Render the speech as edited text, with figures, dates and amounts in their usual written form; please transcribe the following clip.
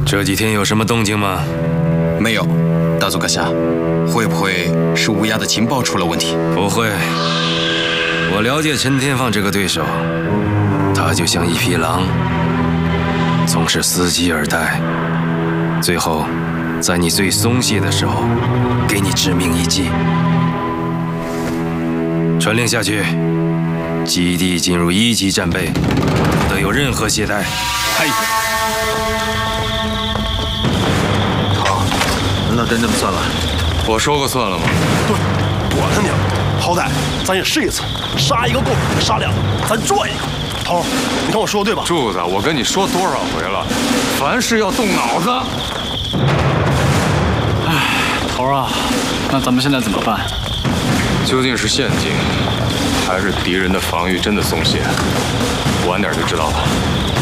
这几天有什么动静吗？ 没有，大佐阁下，会不会是乌鸦的情报出了问题？ 不会，我了解陈天放这个对手，他就像一匹狼，总是伺机而待，最后在你最松懈的时候，给你致命一击。传令下去，基地进入1级战备，不得有任何懈怠。 嘿。好，那真这么算了。 我说过算了吗？ 对，管他呢，好歹咱也试一次，杀一个够，杀两个咱赚一个。头，你看我说的对吧？ 柱子，我跟你说多少回了，凡事要动脑子。 哎，头啊，那咱们现在怎么办？ 究竟是陷阱，还是敌人的防御真的松懈？晚点就知道了。